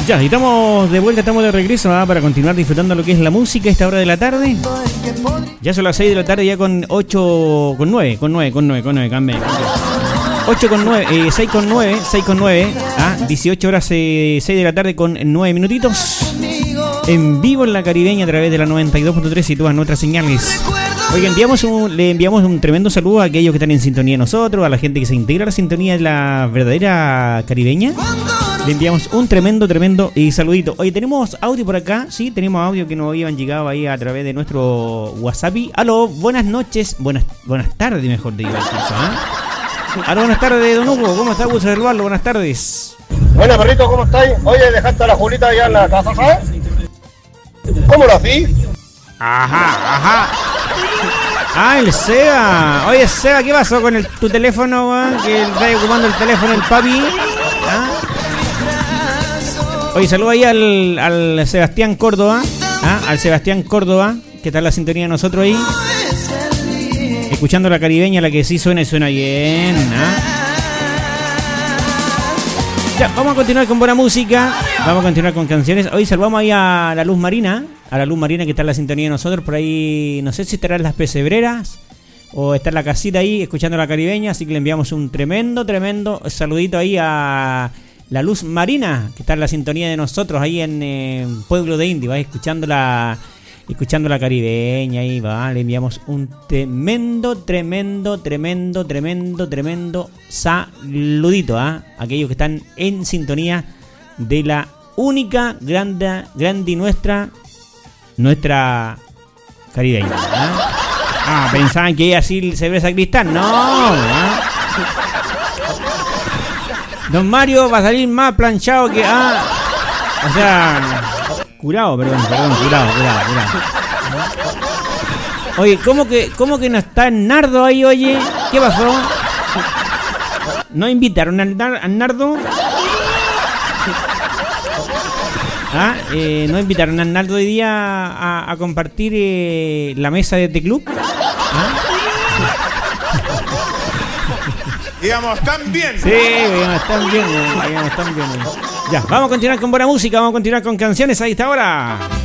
Ya, y estamos de vuelta, estamos de regreso para continuar disfrutando lo que es la música a esta hora de la tarde. Ya son las 6 de la tarde, ya con 8, con 9, cambia. 8 con 9, 6 con 9, 18 horas, 6 de la tarde con 9 minutitos. En vivo en la Caribeña a través de la 92.3 y todas nuestras señales. Oye, le enviamos un tremendo saludo a aquellos que están en sintonía de nosotros, a la gente que se integra a la sintonía de la verdadera Caribeña. Le enviamos un tremendo saludito. Oye, tenemos audio por acá, sí, tenemos audio que nos habían llegado ahí a través de nuestro WhatsApp. Aló, buenas noches, buenas tardes, mejor digo. Aló, buenas tardes, don Hugo, ¿cómo está? Gusto saludarlo, buenas tardes. Buenas, perrito, ¿cómo estáis? Oye, dejaste a la Julita allá en la casa, ¿sabes? ¿Cómo lo hacís? Ajá. Ah, el Seba. Oye, Seba, ¿qué pasó con tu teléfono, man? Que está ocupando el teléfono el papi. ¿Ah? Oye, saludo ahí al Sebastián Córdoba. Al Sebastián Córdoba, que está en la sintonía de nosotros ahí. Escuchando la Caribeña, la que sí suena y suena bien. Ya, vamos a continuar con buena música. Vamos a continuar con canciones. Hoy saludamos ahí a la Luz Marina. A la Luz Marina que está en la sintonía de nosotros. Por ahí, no sé si estará en las pesebreras o está en la casita ahí escuchando la Caribeña. Así que le enviamos un tremendo saludito ahí a la Luz Marina, que está en la sintonía de nosotros ahí en Pueblo de Indio, escuchando la Caribeña. Ahí va, le enviamos un tremendo saludito a aquellos que están en sintonía de la única, grande y nuestra Caribeña. Pensaban que así cerveza Cristal, no. Don Mario va a salir más planchado que curado. Oye, ¿cómo que no está Nardo ahí, oye? ¿Qué pasó? ¿No invitaron al Nardo? ¿No invitaron a Nardo hoy día a compartir la mesa de este club? Digamos, tan bien. Sí, están bien. Ya, vamos a continuar con buena música, vamos a continuar con canciones a esta hora.